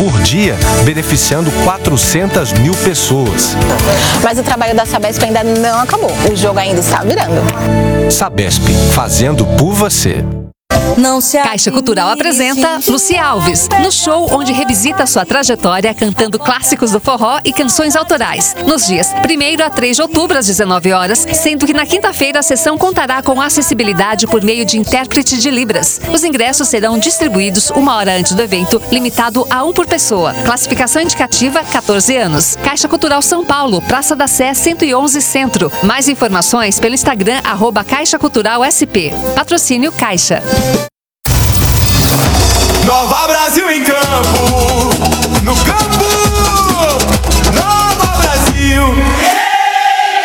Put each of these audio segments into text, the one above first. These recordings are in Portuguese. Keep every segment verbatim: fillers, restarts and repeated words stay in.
por dia, beneficiando quatrocentas mil pessoas. Mas o trabalho da Sabesp ainda não acabou. O jogo ainda está virando. Sabesp, fazendo por você. Não se Caixa Cultural apresenta Lucia Alves, no show onde revisita sua trajetória cantando clássicos do forró e canções autorais. Nos dias primeiro a três de outubro, às dezenove horas, sendo que na quinta-feira a sessão contará com acessibilidade por meio de intérprete de Libras. Os ingressos serão distribuídos uma hora antes do evento, limitado a um por pessoa. Classificação indicativa, quatorze anos. Caixa Cultural São Paulo, Praça da Sé cento e onze Centro. Mais informações pelo Instagram, arroba Caixa Cultural S P. Patrocínio Caixa. Nova Brasil em campo, no campo, Nova Brasil em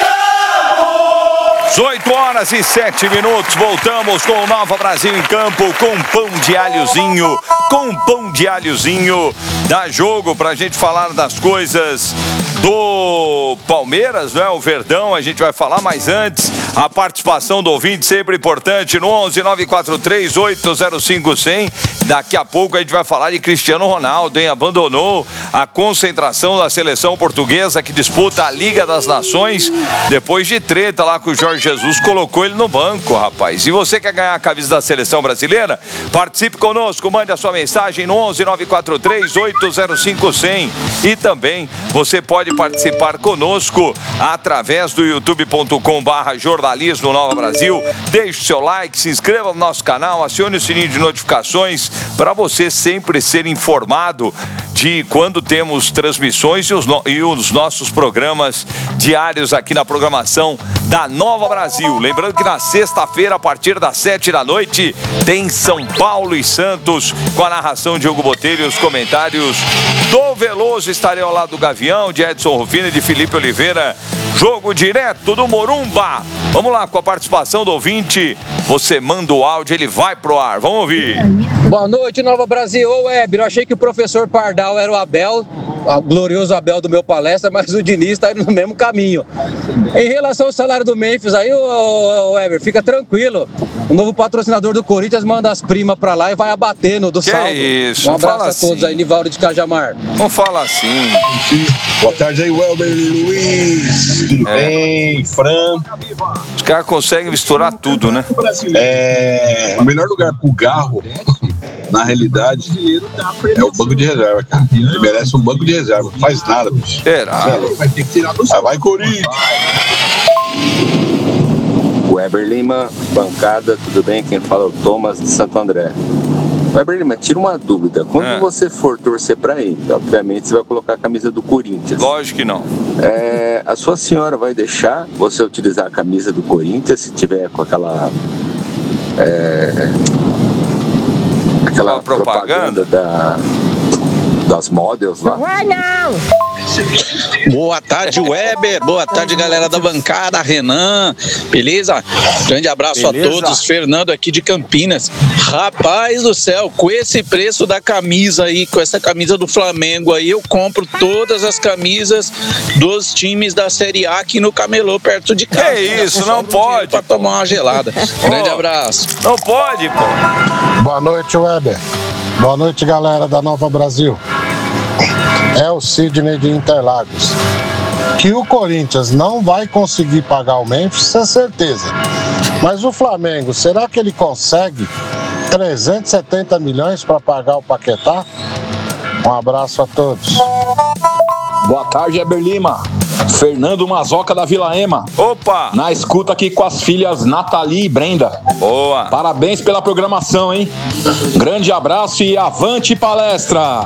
campo. dezoito horas e sete minutos, voltamos com o Nova Brasil em campo, com pão de alhozinho, com pão de alhozinho. Dá jogo pra gente falar das coisas do Palmeiras, não é? O Verdão, a gente vai falar, mas antes, a participação do ouvinte sempre importante no onze nove quatro três oito zero cinco zero zero. Daqui a pouco a gente vai falar de Cristiano Ronaldo, hein? Abandonou a concentração da seleção portuguesa que disputa a Liga das Nações depois de treta lá com o Jorge Jesus, colocou ele no banco, rapaz. E você quer ganhar a camisa da seleção brasileira? Participe conosco, mande a sua mensagem no onze nove quatro três oito zero cinco zero zero. E também você pode participar conosco através do youtube ponto com barra jornalismo Nova Brasil. Deixe o seu like, se inscreva no nosso canal, acione o sininho de notificações para você sempre ser informado de quando temos transmissões e os, no... e os nossos programas diários aqui na programação da Nova Brasil. Lembrando que na sexta-feira, a partir das sete da noite, tem São Paulo e Santos, com a narração de Hugo Botelho e os comentários do Veloso. Estarei ao lado do Gavião, de Edson Rufino e de Felipe Oliveira. Jogo direto do Morumba. Vamos lá, com a participação do ouvinte. Você manda o áudio, ele vai pro ar. Vamos ouvir. Boa noite, Nova Brasil. Ô, Weber, eu achei que o professor Pardal era o Abel, o glorioso Abel do meu palestra, mas o Diniz está indo no mesmo caminho. Em relação ao salário do Memphis, aí, ô, ô, Weber, fica tranquilo. O novo patrocinador do Corinthians manda as primas pra lá e vai abatendo do que saldo. Isso, um abraço fala a todos assim. aí, Nivaldo de Cajamar. Não fala assim. Boa tarde aí, Welber Luiz. Tudo É. bem? Fran. Os caras conseguem misturar tudo, né? É, o melhor lugar pro Garro, na realidade, é o banco de reserva, cara. Ele merece um banco de reserva. Não faz nada, bicho. Será? Vai ter que tirar do céu. Vai, Corinthians. Weber Lima, bancada, tudo bem? Quem fala é o Thomas de Santo André. Weber Lima, tira uma dúvida. Quando É. você for torcer pra ele, obviamente você vai colocar a camisa do Corinthians. Lógico que não. É, a sua senhora vai deixar você utilizar a camisa do Corinthians se tiver com aquela. É, aquela Uma propaganda? propaganda da, das models lá? Vai não! Boa tarde, Weber. Boa tarde, galera da bancada. Renan, beleza? Grande abraço Beleza. a todos. Fernando aqui de Campinas. Rapaz do céu, com esse preço da camisa aí, com essa camisa do Flamengo aí, eu compro todas as camisas dos times da Série A aqui no Camelô, perto de casa. Que isso, não pode, Pra tomar uma gelada. Grande Ô. abraço. Não pode, pô. Boa noite, Weber. Boa noite, galera da Nova Brasil. É o Sidney de Interlagos. Que o Corinthians não vai conseguir pagar o Memphis, é certeza. Mas o Flamengo, será que ele consegue trezentos e setenta milhões para pagar o Paquetá? Um abraço a todos. Boa tarde, Weber Lima. Fernando Mazoca da Vila Ema. Opa! Na escuta aqui com as filhas Nathalie e Brenda. Boa! Parabéns pela programação, hein? Grande abraço e avante palestra!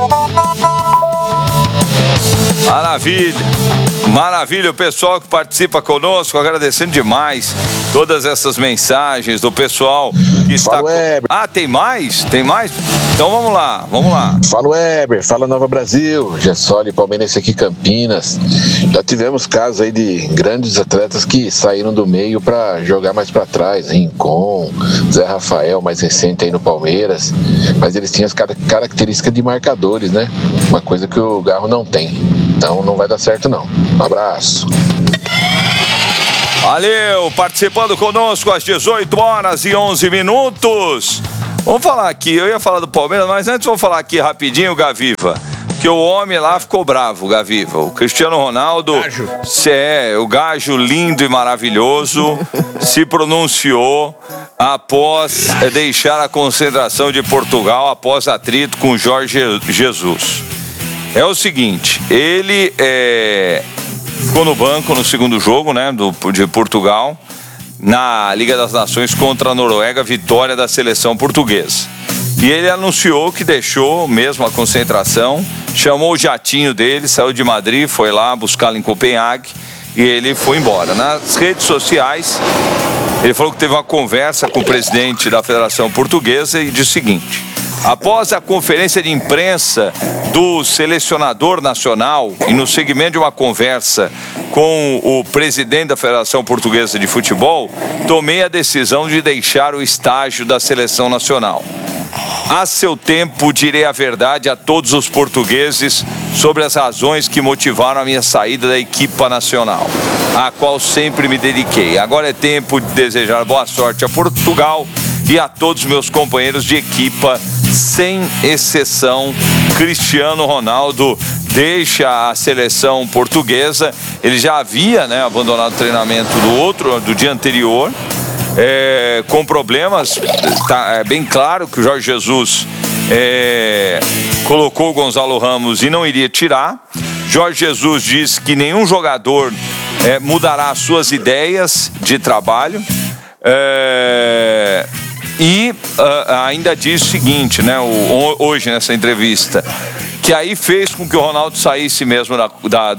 Maravilha! Maravilha, o pessoal que participa conosco, agradecendo demais todas essas mensagens do pessoal que está... Fala, Weber. Ah, tem mais? Tem mais? Então vamos lá, vamos lá. Fala, Weber. Fala, Nova Brasil. Gessoli, palmeirense aqui, Campinas. Já tivemos casos aí de grandes atletas que saíram do meio para jogar mais para trás. Rincon, Zé Rafael, mais recente aí no Palmeiras. Mas eles tinham as car- características de marcadores, né? Uma coisa que o Garro não tem. Então não vai dar certo, não. Um abraço. Valeu, participando conosco às dezoito horas e onze minutos. Vamos falar aqui, eu ia falar do Palmeiras, mas antes vamos falar aqui rapidinho, Gaviva. Que o homem lá ficou bravo, Gaviva. O Cristiano Ronaldo, se é, o gajo lindo e maravilhoso, se pronunciou após deixar a concentração de Portugal após atrito com Jorge Jesus. É o seguinte, ele é, ficou no banco no segundo jogo, né, do, de Portugal, na Liga das Nações contra a Noruega, vitória da seleção portuguesa. E ele anunciou que deixou mesmo a concentração, chamou o jatinho dele, saiu de Madrid, foi lá buscá-lo em Copenhague e ele foi embora. Nas redes sociais, ele falou que teve uma conversa com o presidente da Federação Portuguesa e disse o seguinte: após a conferência de imprensa do selecionador nacional e no segmento de uma conversa com o presidente da Federação Portuguesa de Futebol, tomei a decisão de deixar o estágio da seleção nacional. A seu tempo direi a verdade a todos os portugueses sobre as razões que motivaram a minha saída da equipa nacional, a qual sempre me dediquei. Agora é tempo de desejar boa sorte a Portugal e a todos meus companheiros de equipa, sem exceção. Cristiano Ronaldo deixa a seleção portuguesa. Ele já havia, né, abandonado o treinamento do outro, do dia anterior. É, com problemas, tá, é bem claro que o Jorge Jesus é, colocou o Gonzalo Ramos e não iria tirar. Jorge Jesus disse que nenhum jogador é, mudará as suas ideias de trabalho. É, e uh, ainda diz o seguinte, né, o, hoje nessa entrevista, que aí fez com que o Ronaldo saísse mesmo da, da